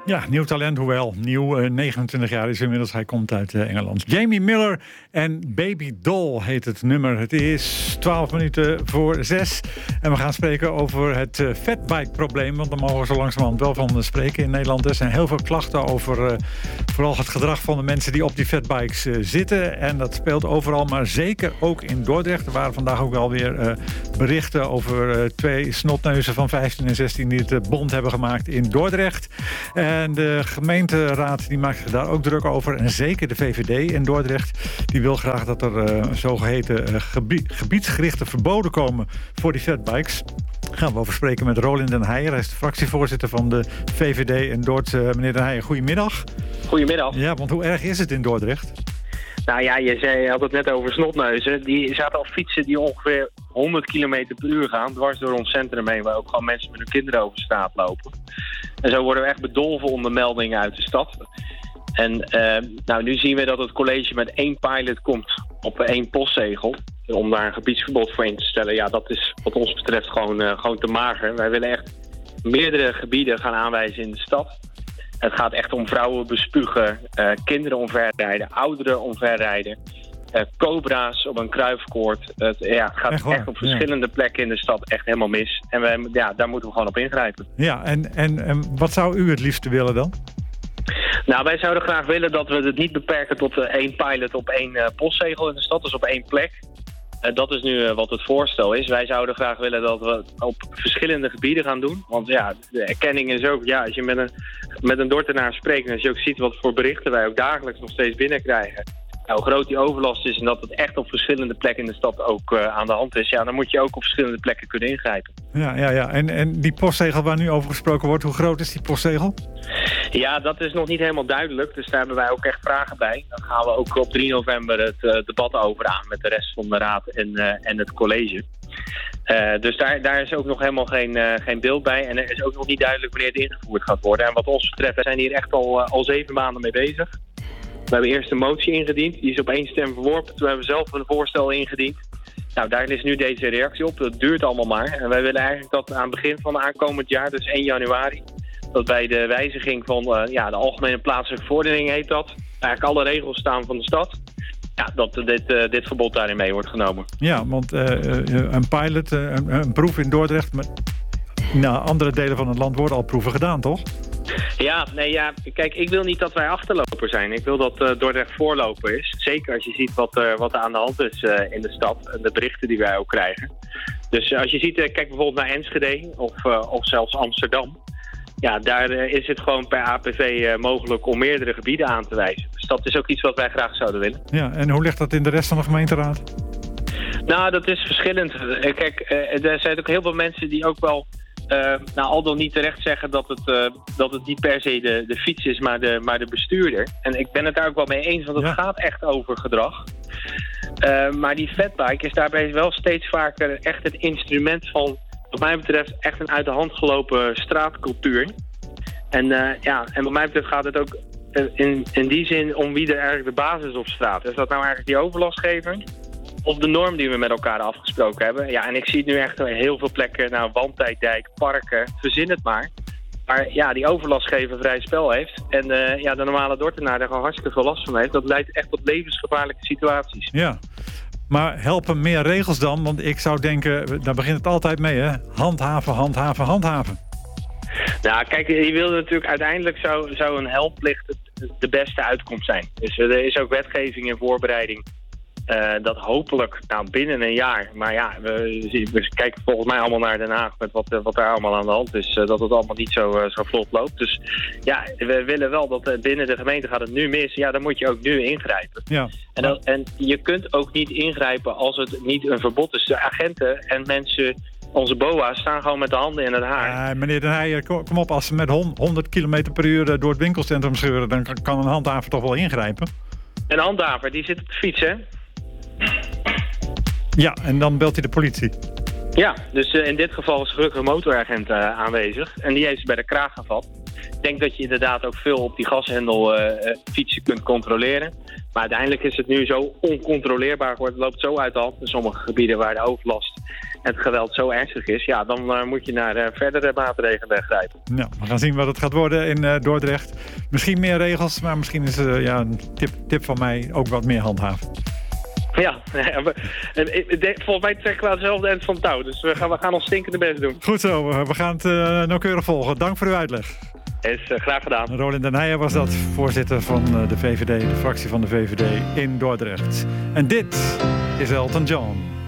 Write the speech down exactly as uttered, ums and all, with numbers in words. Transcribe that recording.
Ja, nieuw talent, hoewel nieuw, uh, negenentwintig jaar is inmiddels. Hij komt uit uh, Engeland. Jamie Miller en Baby Doll heet het nummer. Het is twaalf minuten voor zes. En we gaan spreken over het uh, fatbike-probleem. Want daar mogen we zo langzamerhand wel van spreken in Nederland. Er zijn heel veel klachten over uh, vooral het gedrag van de mensen die op die fatbikes uh, zitten. En dat speelt overal, maar zeker ook in Dordrecht. Er waren vandaag ook wel weer uh, berichten over uh, twee snotneuzen van vijftien en zestien... die het uh, bond hebben gemaakt in Dordrecht. En de gemeenteraad die maakt zich daar ook druk over. En zeker de V V D in Dordrecht. Die wil graag dat er uh, zogeheten uh, gebie- gebiedsgerichte verboden komen voor die fatbikes. Daar gaan we over spreken met Roland den Heijer. Hij is de fractievoorzitter van de V V D in Dordrecht. Uh, meneer den Heijer, goedemiddag. Goedemiddag. Ja, want hoe erg is het in Dordrecht? Nou ja, je, zei, je had het net over snotneuzen. Die zaten al fietsen die ongeveer honderd kilometer per uur gaan. Dwars door ons centrum heen, waar ook gewoon mensen met hun kinderen over straat lopen. En zo worden we echt bedolven onder meldingen uit de stad. En uh, nou, nu zien we dat het college met één pilot komt op één postzegel. Om daar een gebiedsverbod voor in te stellen. Ja, dat is wat ons betreft gewoon, uh, gewoon te mager. Wij willen echt meerdere gebieden gaan aanwijzen in de stad. Het gaat echt om vrouwen bespugen, uh, kinderen omverrijden, ouderen omverrijden, uh, cobra's op een kruifkoord. Het, ja, het gaat echt, echt op verschillende ja. plekken in de stad echt helemaal mis. En we, ja, daar moeten we gewoon op ingrijpen. Ja, en, en, en wat zou u het liefste willen dan? Nou, wij zouden graag willen dat we het niet beperken tot uh, één pilot op één uh, postzegel in de stad, dus op één plek. Uh, dat is nu uh, wat het voorstel is. Wij zouden graag willen dat we het op verschillende gebieden gaan doen. Want ja, de erkenning is ook, ja, als je met een, met een Dordtenaar spreekt en als je ook ziet wat voor berichten wij ook dagelijks nog steeds binnenkrijgen. Nou, hoe groot die overlast is en dat het echt op verschillende plekken in de stad ook uh, aan de hand is. Ja, dan moet je ook op verschillende plekken kunnen ingrijpen. Ja, ja, ja. En, en die postzegel waar nu over gesproken wordt, hoe groot is die postzegel? Ja, dat is nog niet helemaal duidelijk. Dus daar hebben wij ook echt vragen bij. Dan gaan we ook op drie november het uh, debat over aan met de rest van de raad en, uh, en het college. Uh, dus daar, daar is ook nog helemaal geen, uh, geen beeld bij. En er is ook nog niet duidelijk wanneer het ingevoerd gaat worden. En wat ons betreft, we zijn hier echt al, uh, al zeven maanden mee bezig. We hebben eerst een motie ingediend. Die is op één stem verworpen. Toen hebben we zelf een voorstel ingediend. Nou, daar is nu deze reactie op. Dat duurt allemaal maar. En wij willen eigenlijk dat aan het begin van aankomend jaar, dus één januari... dat bij de wijziging van uh, ja, de Algemene Plaatselijke Verordening heet dat. Eigenlijk alle regels staan van de stad. Ja, dat dit, uh, dit verbod daarin mee wordt genomen. Ja, want uh, een pilot, uh, een, een proef in Dordrecht... Maar, nou, andere delen van het land worden al proeven gedaan, toch? Ja, nee, ja, kijk, ik wil niet dat wij achterloper zijn. Ik wil dat uh, Dordrecht voorloper is. Zeker als je ziet wat, uh, wat er aan de hand is uh, in de stad. En de berichten die wij ook krijgen. Dus uh, als je ziet, uh, kijk bijvoorbeeld naar Enschede of, uh, of zelfs Amsterdam. Ja, daar uh, is het gewoon per A P V uh, mogelijk om meerdere gebieden aan te wijzen. Dus dat is ook iets wat wij graag zouden willen. Ja, en hoe ligt dat in de rest van de gemeenteraad? Nou, dat is verschillend. Uh, kijk, uh, er zijn ook heel veel mensen die ook wel... Uh, nou, al dan niet terecht zeggen dat het, uh, dat het niet per se de, de fiets is, maar de, maar de bestuurder. En ik ben het daar ook wel mee eens, want het ja. gaat echt over gedrag. Uh, maar die fatbike is daarbij wel steeds vaker echt het instrument van, wat mij betreft, echt een uit de hand gelopen straatcultuur. En, uh, ja, en wat mij betreft gaat het ook in, in die zin om wie er eigenlijk de basis op straat. Is dat nou eigenlijk die overlastgever? Of de norm die we met elkaar afgesproken hebben. Ja, en ik zie het nu echt op heel veel plekken. Nou, Wandtijdijk, parken, verzin het maar. Maar ja, die overlastgever vrij spel heeft. En uh, ja, de normale Dordtenaar er gewoon hartstikke veel last van heeft. Dat leidt echt tot levensgevaarlijke situaties. Ja, maar helpen meer regels dan? Want ik zou denken, daar begint het altijd mee, hè? Handhaven, handhaven, handhaven. Nou, kijk, je wil natuurlijk uiteindelijk zou, zou een helplicht de beste uitkomst zijn. Dus uh, er is ook wetgeving in voorbereiding. Uh, dat hopelijk nou, binnen een jaar, maar ja, we, we kijken volgens mij allemaal naar Den Haag met wat, wat daar allemaal aan de hand is, uh, dat het allemaal niet zo, uh, zo vlot loopt. Dus ja, we willen wel dat uh, binnen de gemeente gaat het nu mis, ja, dan moet je ook nu ingrijpen. Ja. En, dan, en je kunt ook niet ingrijpen als het niet een verbod is. De agenten en mensen, onze B O A's, staan gewoon met de handen in het haar. Uh, meneer Den Heijer, kom op, als ze met honderd kilometer per uur door het winkelcentrum scheuren, dan kan een handhaver toch wel ingrijpen? Een handhaver, die zit op de fiets, hè? Ja, en dan belt hij de politie. Ja, dus uh, in dit geval is gelukkig een motoragent uh, aanwezig. En die heeft ze bij de kraag gevat. Ik denk dat je inderdaad ook veel op die gashendel uh, fietsen kunt controleren. Maar uiteindelijk is het nu zo oncontroleerbaar geworden. Het loopt zo uit de hand in sommige gebieden waar de overlast en het geweld zo ernstig is. Ja, dan uh, moet je naar uh, verdere maatregelen grijpen. Nou, we gaan zien wat het gaat worden in uh, Dordrecht. Misschien meer regels, maar misschien is uh, ja, een tip, tip van mij ook wat meer handhaven. Ja, volgens mij trekken we aan hetzelfde eind van het touw. Dus we gaan, we gaan ons stinkende best doen. Goed zo, we gaan het uh, nauwkeurig volgen. Dank voor uw uitleg. Is uh, graag gedaan. Roland Den Heijer was dat, voorzitter van de V V D, de fractie van de V V D in Dordrecht. En dit is Elton John.